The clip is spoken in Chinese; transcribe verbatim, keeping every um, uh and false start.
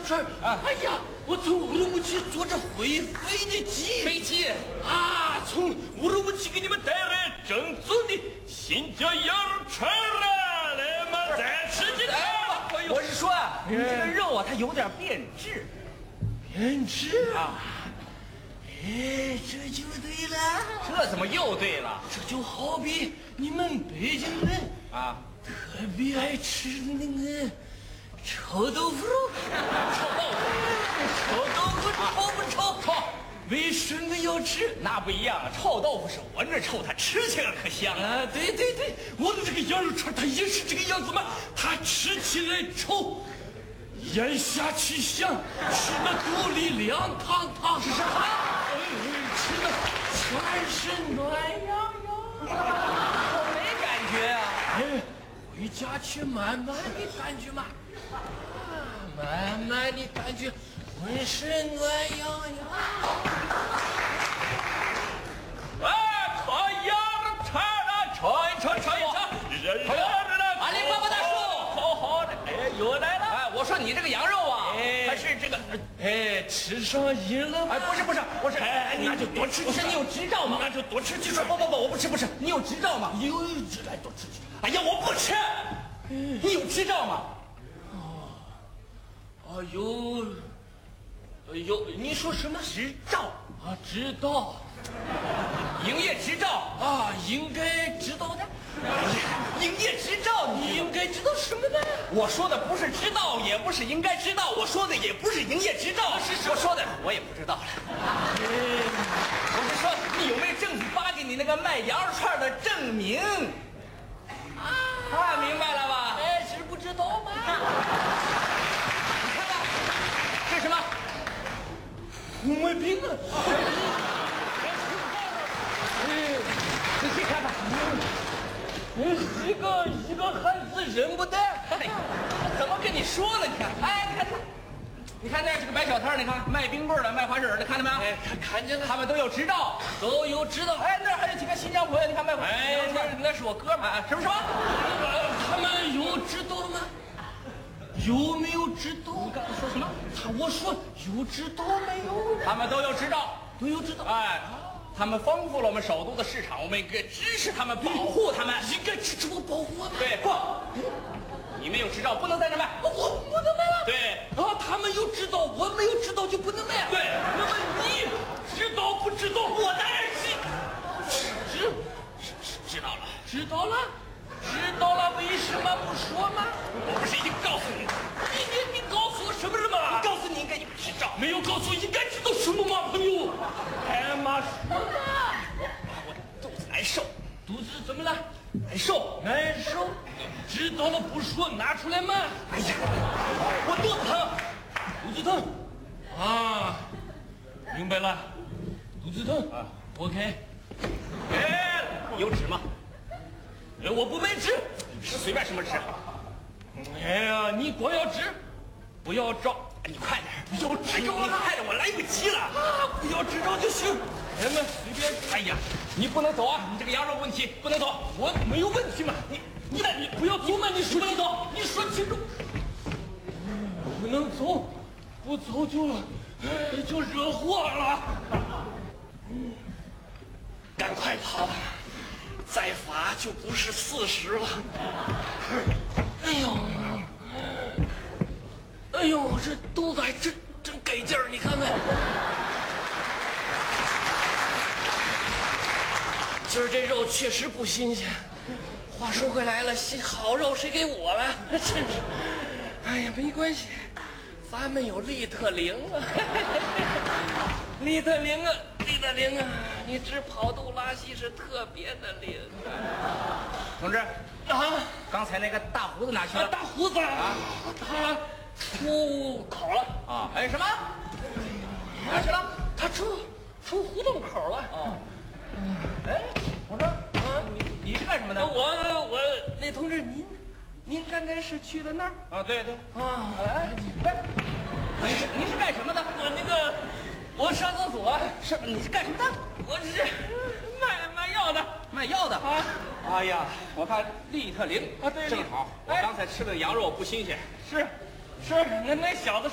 串啊！哎呀，我从乌鲁木齐坐着会飞的机， 飞机啊，从乌鲁木齐给你们带来正宗的新疆羊肉串了，来嘛，再吃几口。 我是说啊，你这个肉啊，它有点变质。 变质啊！哎，这就对了。 这怎么又对了？ 这就好比你们北京人啊， 特别爱吃的那个臭豆腐肉。 臭豆腐， 臭豆腐臭不臭？ 臭。 为什么要吃？ 那不一样啊，臭豆腐是闻着臭，它吃起来可香啊！对对对，我的这个羊肉串它也是这个样子嘛，它吃起来臭，咽下去香，吃的肚里凉堂堂，是啥？吃的全身暖洋洋。 我没感觉啊。 哎，回家去慢慢的感觉嘛，啊，慢慢的感觉。浑身暖洋洋， 哎，烤羊肉串了，尝一尝，尝一尝，热热的。阿里巴巴大叔， 好好的，哎，又来了。 哎，我说你这个羊肉啊， 哎， 它是这个， 哎，吃上瘾了吗？ 哎，不是不是，我是， 哎，那就多吃。 不是你有执照吗？ 那就多吃几串。 不不不，我不吃，不是，你有执照吗？ 有执来多吃几。 哎呀，我不吃。你有执照吗？ 哦，哦，有。有，你说什么执照啊？知道， 营业执照啊，应该知道的。 营业执照， 你应该知道什么呢？ 我说的不是知道，也不是应该知道，我说的也不是营业执照，是我说的我也不知道了。我是说，你有没有证据发给你那个卖羊肉串的证明？啊，明白了吧？ 哎，知不知道吗？ 你看看，这是什么？ 红卫兵啊！ 哎，仔细看看， 嗯，一个一个汉字认不得。 哎，怎么跟你说呢？你看，哎，你看，你看那是个摆小摊，你看卖冰棍的、卖花生的，看到没有？ 哎，看看见了， 他们都有执照， 都有执照。 哎，那还有几个新疆朋友，你看卖花生， 哎，那那是我哥们儿。 什么什么？ 他们有执照吗？有没有执照？ 你刚才说什么？ 他我说有执照没有？ 他们都有执照， 都有执照。 哎，他们丰富了我们首都的市场，我们应该支持他们，保护他们， 应该支持我，保护我们。 对，不，你没有执照不能在这卖， 我不能卖了。 对， 啊，他们有执照，我没有执照就不能卖。 对， 那么你知道不知道？ 我当然知知知知道了， 知道了。知道了，为什么不说吗？ 我不是已经告诉你， 你你你告诉我什么什么？ 我告诉你应该有执照， 没有告诉我应该知道什么吗，朋友？开嘛说嘛！ 我肚子难受， 肚子怎么了？ 难受， 难受。知道了不说，拿出来嘛！ 哎呀，我肚子疼， 肚子疼啊！明白了，肚子疼啊！拨开。 哎，有纸吗？ 哎，我不卖纸， 是随便什么纸。 哎呀，你光要纸，不要照。 你快点， 要执照你快点，我来不及了。 啊，不要执照就行。咱们随便。 哎呀，你不能走啊！你这个羊肉问题不能走。 我没有问题嘛。你你你不要走嘛！你说你走，你说清楚。不能走，不走就就惹祸了。 赶快跑！再罚就不是四十了。 哎呦，哎呦，这肚子还真真给劲儿，你看看。今儿这肉确实不新鲜。话说回来了，新好肉谁给我了？真是。哎呀，没关系，咱们有利特灵啊。利特灵啊，利特灵啊，你治跑肚拉稀是特别的灵啊。 同志啊， 刚才那个大胡子哪去了？ 大胡子啊，他出口了啊！哎，什么？哪去了？ 他出出胡同口了。 哦。哎，同志，啊，你你是干什么的？ 我我那同志，您您刚才是去的那儿？ 啊，对对。 啊， 哎，哎，您是您是干什么的？ 我那个我上厕所。 是你是干什么的？ 我是卖卖药的。 卖药的啊！ 哎呀，我看利特灵啊，对， 正好，我刚才吃的羊肉不新鲜。 是是，那那小子